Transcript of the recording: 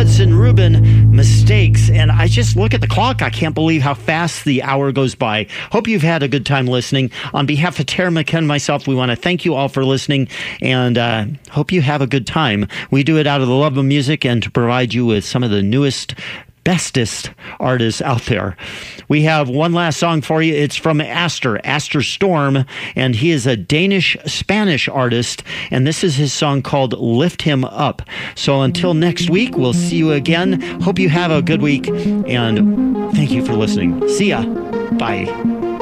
Hudson Rubin, Mistakes. And I just look at the clock. I can't believe how fast the hour goes by. Hope you've had a good time listening. On behalf of Tara McKen and myself, we want to thank you all for listening and hope you have a good time. We do it out of the love of music and to provide you with some of the newest, bestest artists out there. We have one last song for you. It's from Astor Storm, and he is a Danish-Spanish artist, and this is his song called Lift Him Up. So until next week, we'll see you again. Hope you have a good week, and thank you for listening. See ya. Bye.